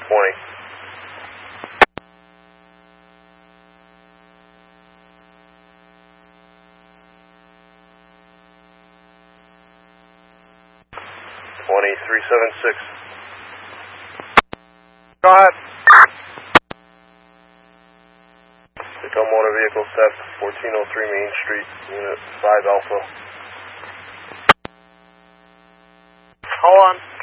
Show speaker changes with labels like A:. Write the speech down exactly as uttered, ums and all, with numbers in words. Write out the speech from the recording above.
A: twenty. twenty, three seven six.
B: Go ahead.
A: Tacoma Motor Vehicle theft, fourteen oh three Main Street, Unit five Alpha.
B: Hold on.